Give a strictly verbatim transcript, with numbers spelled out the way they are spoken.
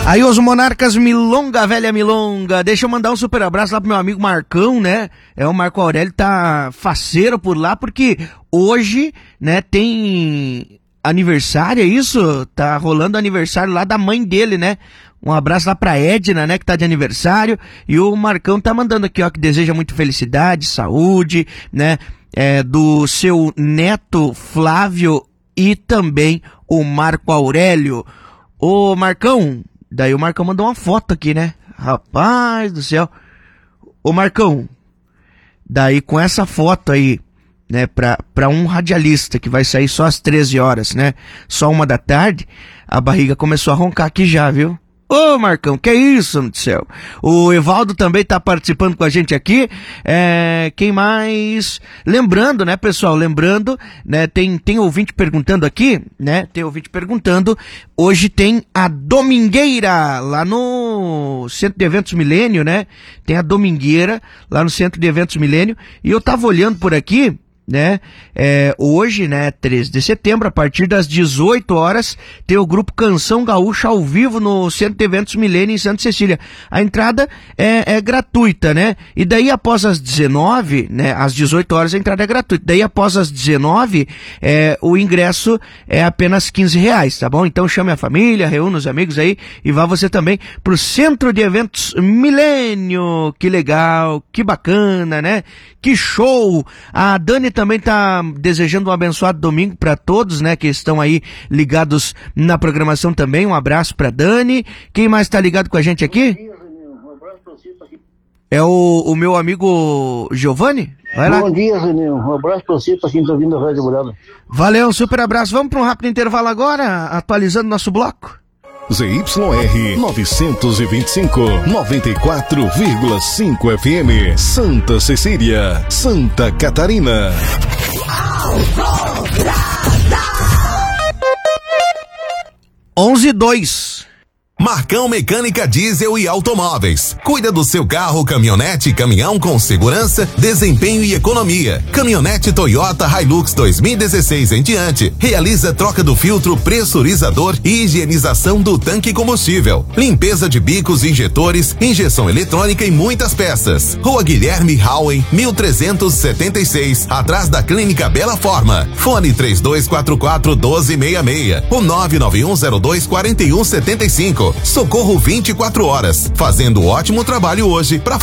Aí os monarcas Milonga, velha Milonga, deixa eu mandar um super abraço lá pro meu amigo Marcão, né? É, o Marco Aurélio tá faceiro por lá, porque hoje, né, tem aniversário, é isso? Tá rolando aniversário lá da mãe dele, né? Um abraço lá pra Edna, né, que tá de aniversário, e o Marcão tá mandando aqui, ó, que deseja muito felicidade, saúde, né, é, do seu neto Flávio e também o Marco Aurélio. Ô Marcão, daí o Marcão mandou uma foto aqui, né? Rapaz do céu. Ô Marcão, daí com essa foto aí, né, pra, pra um radialista que vai sair só às treze horas, né? Só uma da tarde, a barriga começou a roncar aqui já, viu? Ô Marcão, que isso, meu Deus do céu. O Evaldo também tá participando com a gente aqui. É, quem mais? Lembrando, né, pessoal, lembrando, né, tem, tem ouvinte perguntando aqui, né, tem ouvinte perguntando, hoje tem a Domingueira, lá no Centro de Eventos Milênio, né, tem a Domingueira, lá no Centro de Eventos Milênio, e eu tava olhando por aqui, né, é, hoje, né, treze de setembro, a partir das dezoito horas, tem o grupo Canção Gaúcha ao vivo no Centro de Eventos Milênio em Santa Cecília. A entrada é, é gratuita, né, e daí após as dezenove, né, às dezoito horas a entrada é gratuita, daí após as dezenove, é, o ingresso é apenas quinze reais, tá bom? Então chame a família, reúna os amigos aí e vá você também pro Centro de Eventos Milênio. Que legal, que bacana, né, que show. A Dani também tá desejando um abençoado domingo para todos, né, que estão aí ligados na programação também. Um abraço para Dani. Quem mais tá ligado com a gente aqui? É o, o meu amigo Giovanni? Vai lá. Bom dia, Renan. Um abraço para você, para quem tá ouvindo a Rádio Morada. Valeu, um super abraço. Vamos para um rápido intervalo agora, atualizando nosso bloco. Z Y R novecentos e vinte e cinco, noventa e quatro vírgula cinco F M, Santa Cecília, Santa Catarina. onze e dois. Marcão Mecânica Diesel e Automóveis. Cuida do seu carro, caminhonete e caminhão com segurança, desempenho e economia. Caminhonete Toyota Hilux dois mil e dezesseis em diante. Realiza troca do filtro pressurizador e higienização do tanque combustível. Limpeza de bicos, injetores, injeção eletrônica e muitas peças. Rua Guilherme Howen, mil trezentos e setenta e seis, atrás da Clínica Bela Forma. Fone três dois quatro quatro, um dois seis seis ou nove nove um zero dois quatro um sete cinco. Socorro vinte e quatro horas, fazendo ótimo trabalho hoje para